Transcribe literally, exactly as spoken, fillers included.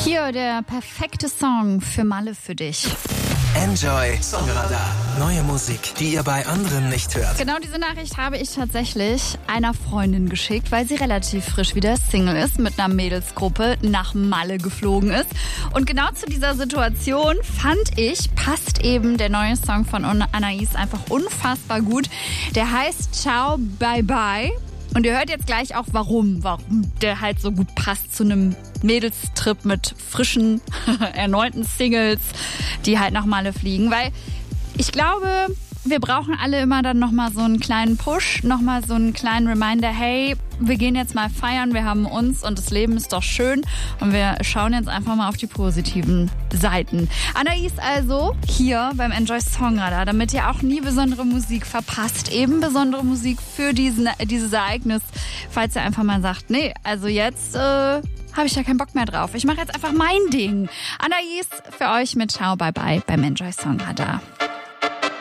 Hier der perfekte Song für Malle für dich. Enjoy Songradar. Neue Musik, die ihr bei anderen nicht hört. Genau diese Nachricht habe ich tatsächlich einer Freundin geschickt, weil sie relativ frisch wieder Single ist, mit einer Mädelsgruppe nach Malle geflogen ist. Und genau zu dieser Situation fand ich, passt eben der neue Song von Anais einfach unfassbar gut. Der heißt Ciao, Bye Bye. Und ihr hört jetzt gleich auch, warum, warum der halt so gut passt zu einem Mädelstrip mit frischen, erneuten Singles, die halt nach Malle fliegen. Weil ich glaube, wir brauchen alle immer dann nochmal so einen kleinen Push, nochmal so einen kleinen Reminder, hey, wir gehen jetzt mal feiern, wir haben uns und das Leben ist doch schön und wir schauen jetzt einfach mal auf die positiven Seiten. Anais also hier beim Enjoy Songradar, damit ihr auch nie besondere Musik verpasst, eben besondere Musik für diesen, dieses Ereignis, falls ihr einfach mal sagt, nee, also jetzt äh, habe ich da keinen Bock mehr drauf. Ich mache jetzt einfach mein Ding. Anais für euch mit Ciao, Bye Bye beim Enjoy Songradar.